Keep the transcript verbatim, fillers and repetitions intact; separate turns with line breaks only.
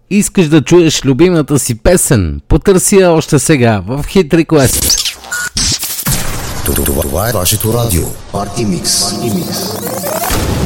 Искаш да чуеш любимата си песен? Потърси я още сега в Hit Request.
Това е вашето радио. Party Mix.